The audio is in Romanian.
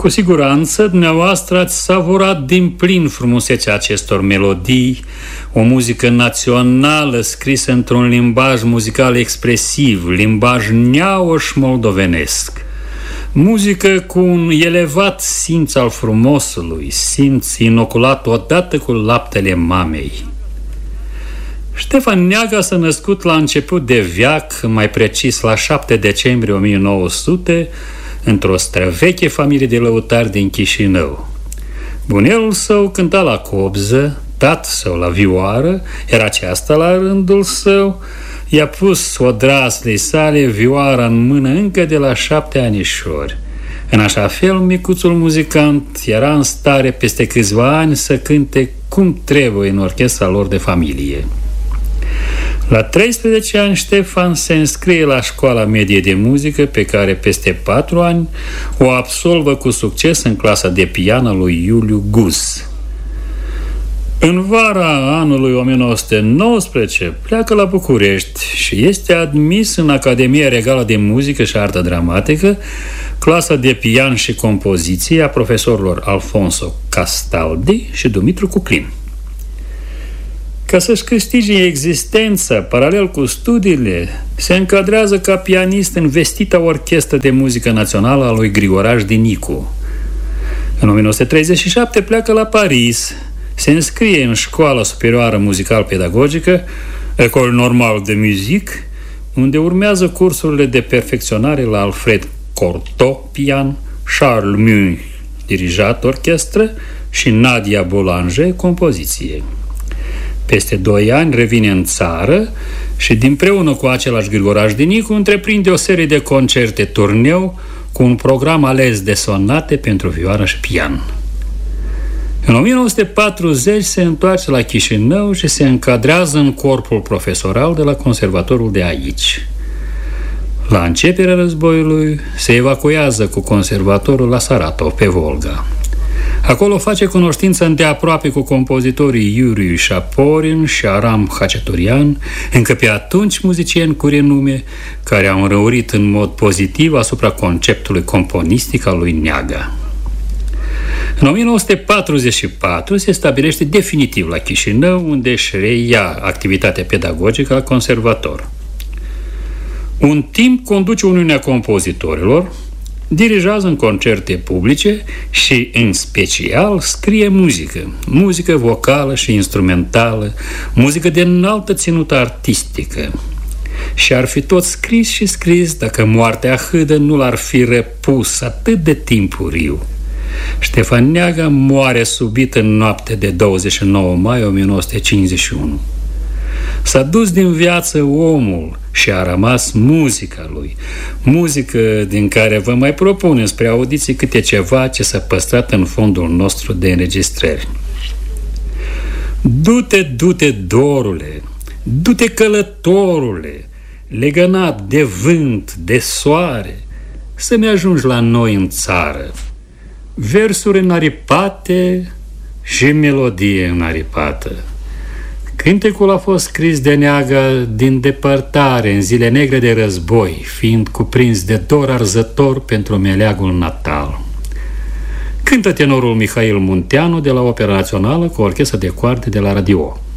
Cu siguranță, dumneavoastră ați savurat din plin frumusețea acestor melodii, o muzică națională scrisă într-un limbaj muzical expresiv, limbaj neauș moldovenesc. Muzică cu un elevat simț al frumosului, simț inoculat odată cu laptele mamei. Ștefan Neaga s-a născut la început de veac, mai precis la 7 decembrie 1900, într-o străveche familie de lăutari din Chișinău. Bunelul său cânta la cobză, tatăl său la vioară, iar aceasta la rândul său i-a pus odraslei sale vioara în mână încă de la 7 anișori. În așa fel, micuțul muzicant era în stare peste câțiva ani să cânte cum trebuie în orchestra lor de familie. La 13 ani, Ștefan se înscrie la școala medie de muzică, pe care peste 4 ani o absolvă cu succes în clasa de pian al lui Iuliu Guz. În vara anului 1919 pleacă la București și este admis în Academia Regală de Muzică și Artă Dramatică, clasa de pian și compoziție a profesorilor Alfonso Castaldi și Dumitru Cuclin. Ca să-și câștige existența, paralel cu studiile, se încadrează ca pianist în vestita orchestră de muzică națională a lui Grigoraș Dinicu. În 1937 pleacă la Paris, se înscrie în Școala Superioară Muzical-Pedagogică, École Normale de Musique, unde urmează cursurile de perfecționare la Alfred Cortot, pian, Charles Munch, dirijat orchestră, și Nadia Boulanger, compoziție. Peste 2 ani revine în țară și, dinpreună cu același Grigoraș Dinicu, întreprinde o serie de concerte turneu cu un program ales de sonate pentru vioară și pian. În 1940 se întoarce la Chișinău și se încadrează în corpul profesoral de la conservatorul de aici. La începerea războiului se evacuează cu conservatorul la Saratov, pe Volga. Acolo face cunoștință îndeaproape cu compozitorii Iuriu Șaporin și Aram Haceturian, încă pe atunci muzicieni cu renume, care au înrăurit în mod pozitiv asupra conceptului componistic al lui Neaga. În 1944 se stabilește definitiv la Chișinău, unde își reia activitatea pedagogică la conservator. Un timp conduce Uniunea Compozitorilor, dirigează în concerte publice și, în special, scrie muzică vocală și instrumentală, muzică de înaltă ținută artistică. Și ar fi tot scris și scris dacă moartea hâdă nu l-ar fi repus atât de timpuriu. Ștefan Neaga moare subit în noapte de 29 mai 1951. S-a dus din viață omul și a rămas muzica lui, muzică din care vă mai propunem spre audiții câte ceva ce s-a păstrat în fondul nostru de înregistrări. Du-te, dorule, du-te, călătorule, legănat de vânt, de soare, să-mi ajungi la noi în țară. Versuri înaripate și melodie înaripată. Cântecul a fost scris de Neaga din depărtare, în zile negre de război, fiind cuprins de dor arzător pentru meleagul natal. Cântă tenorul Mihail Munteanu de la Opera Națională cu orchestra de coarte de la Radio.